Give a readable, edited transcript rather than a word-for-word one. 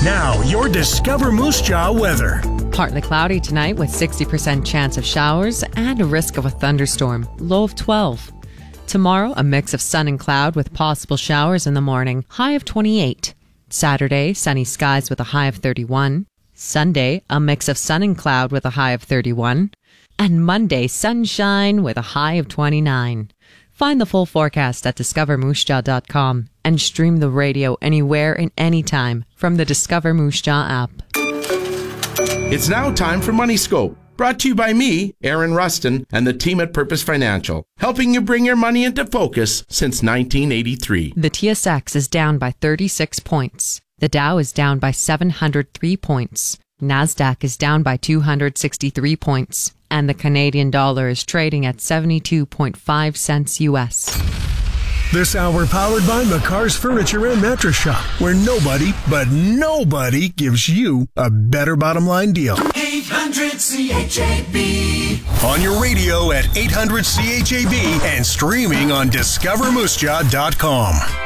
Now, your Discover Moose Jaw weather. Partly cloudy tonight with 60% chance of showers and a risk of a thunderstorm. Low of 12. Tomorrow, a mix of sun and cloud with possible showers in the morning. High of 28. Saturday, sunny skies with a high of 31. Sunday, a mix of sun and cloud with a high of 31. And Monday, sunshine with a high of 29. Find the full forecast at discovermoosejaw.com and stream the radio anywhere and anytime from the Discover Moose Jaw app. It's now time for Money Scope, brought to you by me, Aaron Rustin, and the team at Purpose Financial, helping you bring your money into focus since 1983. The TSX is down by 36 points. The Dow is down by 703 points. NASDAQ is down by 263 points. And the Canadian dollar is trading at 72.5 cents U.S. This hour powered by McCarr's Furniture and Mattress Shop, where nobody, but nobody gives you a better bottom line deal. 800 CHAB. On your radio at 800 CHAB and streaming on discovermoosejaw.com.